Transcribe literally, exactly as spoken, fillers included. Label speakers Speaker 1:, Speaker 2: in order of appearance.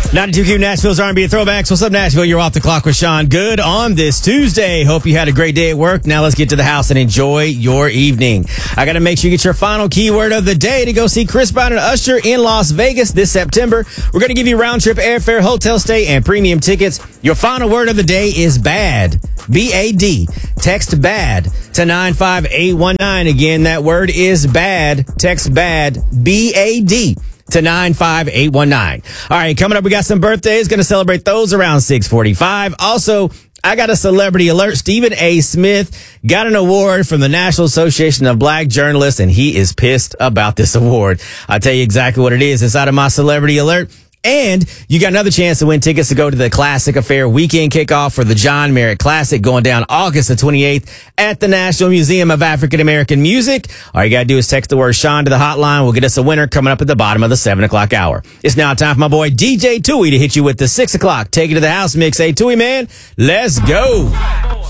Speaker 1: ninety-two Q Nashville's R and B Throwbacks. What's up, Nashville? You're off the clock with Sean Good on this Tuesday. Hope you had a great day at work. Now let's get to the house and enjoy your evening. I got to make sure you get your final keyword of the day to go see Chris Brown and Usher in Las Vegas this September. We're going to give you round trip airfare, hotel stay, and premium tickets. Your final word of the day is bad. B A D. Text BAD to nine five eight one nine. Again, that word is bad. Text BAD. B A D. to nine five eight one nine. All right, coming up, we got some birthdays. Going to celebrate those around six forty-five. Also, I got a celebrity alert. Stephen A. Smith got an award from the National Association of Black Journalists, and he is pissed about this award. I'll tell you exactly what it is inside of my celebrity alert. And you got another chance to win tickets to go to the Classic Affair weekend kickoff for the John Merritt Classic going down August the twenty-eighth at the National Museum of African American Music. All you got to do is text the word Sean to the hotline. We'll get us a winner coming up at the bottom of the seven o'clock hour. It's now time for my boy D J Tui to hit you with the six o'clock. Take it to the house mix. Hey, Tui, man, let's go.